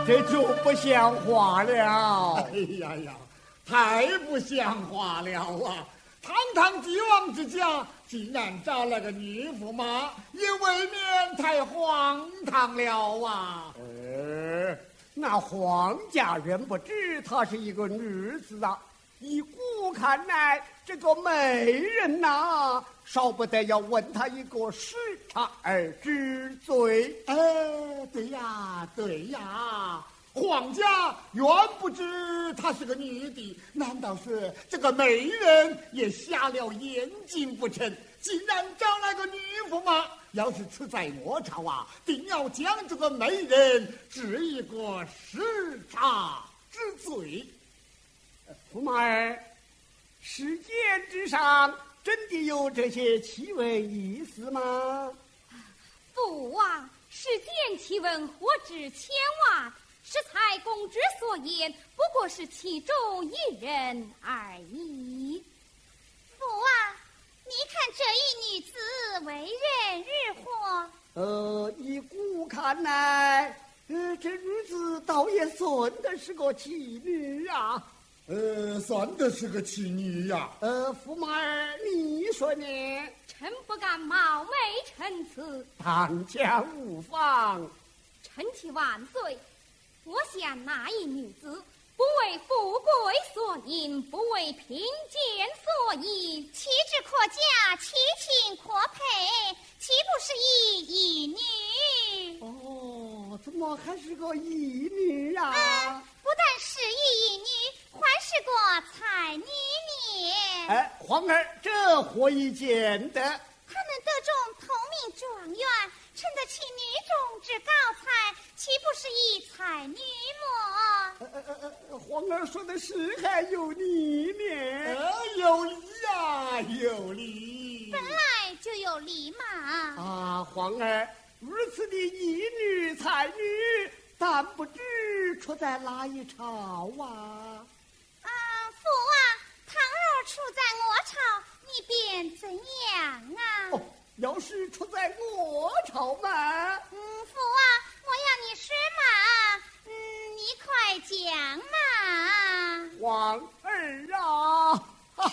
这就不像话了。 哎呀呀，太不像话了啊！堂堂帝王之家，竟然找了个女驸马，也未免太荒唐了啊！ 那皇家人不知她是一个女子啊。依古看来，这个美人呐，少不得要问她一个10差而知罪。 对呀，对呀，皇家原不知她是个女的，难道是这个美人也瞎了眼睛不成？竟然找来个女驸马，要是处在我朝啊，定要将这个美人治一个10差之罪。 驸马儿，世间之上真的有这些奇闻异事吗？ 父啊，世间奇闻何止千万，适才公之所言，不过是其中一人而已。 父啊，你看这一女子为人如何？ 依古看来，这女子倒也算得是个奇女啊。 算得是个奇女呀。 驸马儿，你说呢？ 臣不敢冒昧陈词， 当家无妨。 臣妾万岁。我想那一女子不为富贵所引，不为贫贱所引， 气质可嘉，其情可佩，岂不是一女？ 怎么还是个义女啊？ 不但是一女，还是个才女呢。 皇儿，这何以见得？ 她能得中头名状元，称得起女中之高才，岂不是一才女么？ 皇儿说的是还有理呢。 有理呀，有理。 本来就有理嘛。 皇儿，如此的义女才女，但不知出在哪一朝啊？ 父啊，倘若处在我朝，你便怎样啊？ 要是出在我